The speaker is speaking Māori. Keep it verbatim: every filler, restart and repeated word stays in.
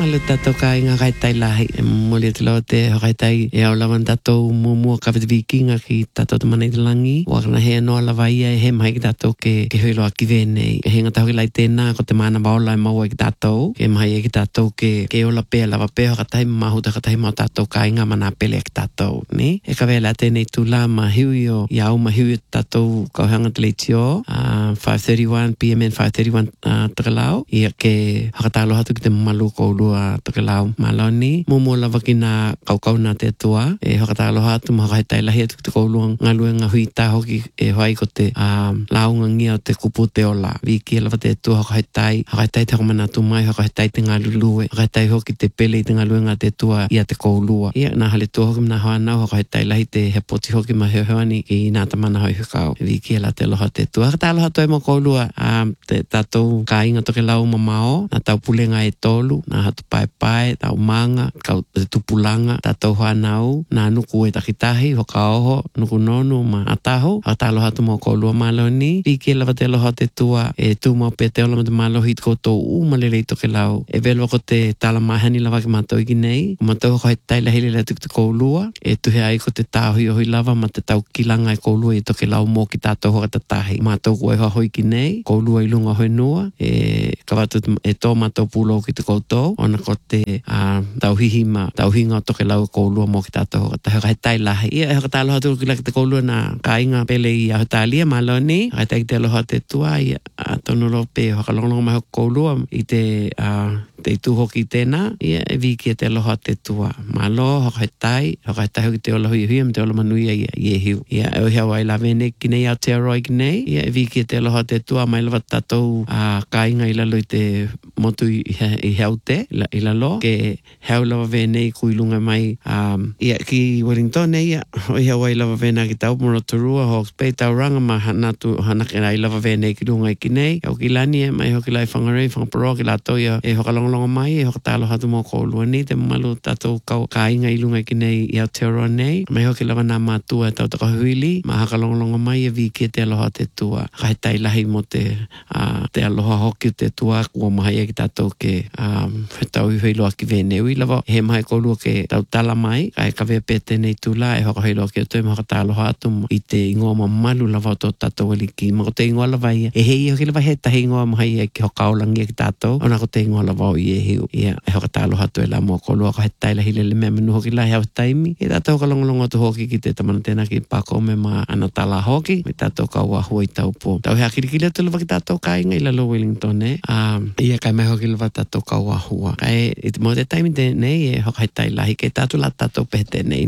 le tato ka inga kai tai lahi mo le tlo te kai tai e o lawan tato mo mo ka vikinga ki tato te manai langi wa na he no la vai e he mai tato ke ke helo aki vene he nga tahi lai tena ko te mana baola mo wa tato ke mai ki tato ke ke o la pe la va pe ka tai ma hu ka tai ma tato ka inga mana pele ki tato ni e ka vela te nei tu la ma hiu ya o ma hiu tato ka hanga te tio five thirty-one p m and five thirty-one trelao ia ke hakatalo hatu ki te malu ko lua trelao maloni mo mo lava ki na kau kau na te tua e hakatalo hatu ma kai tai lahi tu ko lua ngalue nga hui ta hoki e hoi ko te launga ngia te kupu te ola viki lava te tua kai tai kai tai te mana tu mai kai tai te ngalulu kai tai hoki te pele te ngalue nga te tua ia te ko lua ia na hale tua hoki na hoa na kai tai lahi te he poti hoki ma he hoani ki na tamana hoi hukau viki la te loha te tua hakatalo hatu e mo ko lua te tatou ka inga toke lau mamao na tau pulenga e tolu na hatu pai pai tau manga kau te tupulanga tatou hanau na nuku e takitahi hoka oho nuku nonu ma ataho hatalo hatu mo ko lua maloni piki lava te loha te tua e tu mo pe te ola te malo hit ko tau u malelei toke lau e velo ko te tala mahani lava ki matou ki nei matou ko he taila hele le tuk te ko lua e tuhe ai ko te tahui ohi lava ma te tau kilanga e ko lua i toke lau mo ki tatou hoka tatahi matou ko e hoi ki nei ko lua i lunga hoi nua e kawatu e tō matou pulo ki te koutou ona ko te uh, tau hihi ma tau hinga toke lau ko lua mo ki tatou ta heka he tai lahi ia heka talo hatu ki laki te ko lua na ka inga pele i a hutalia maloni heka tai te loha te tua i a tonu lo pe heka longlonga mai ko lua i te uh, te tu hoki tēnā ia e viki e te loha te tua malo heka he tai heka he tai hoki te ola hui hui te ola manuia i e hiu ia e o hea wai la vene ki nei Aotearoa ki nei ia e viki e te loha te tua mai lava tatou a ka inga i lalo i te motu i, i heaute i lalo ke heu lava vene i kuilunga mai um, ia ki Wellington ia o hea wai lava vene ki tau Morotorua Hawke's Bay Tauranga ma hanatu hanakera i lava vene ki lunga i ki nei au ki lani e mai hoki lai whangarei whangaparo ki lato ia e hoka longa mai e hoka talo hatu mo ko lua ni te malu tatou kau ka inga i lunga i ki nei i Aotearoa nei mai hoki lava nā mātua e tau taka huili ma haka longa longa mai e viki e te aloha te tua kai tai lahi mo te uh, te aloha hoki te tua kua mahai e ki tatou ke um, tau i loa ki vene ui lava he mai ko lua ke tau tala mai kai ka vea pete nei tula e hoka hei loa ki o tui ma hoka taloha atu i te ingoa ma malu lava o tō tatou waliki ma ko te ingoa lava ia e hei hoki lava he tahi ingoa mahai e ki hoka aulangi e ki tatou ona ko te ingoa lava o i e hiu ia e hoka taloha atu e la mo ko lua ko he tai lahi lele mea menu hoki lahi au taimi e tatou hoka longolongo tu hoki ki te tamana tēnā ki pako me ma ana tala hoki me tatou ka ua huai tau po tau hea kirikili atu lava ki tatou ka inga i lalo Wellington e um, ia kai mai hoki lava tatou ka ua hua kai i te mo te taimi te nei e hoka he tai lahi ke tatou la tatou pete nei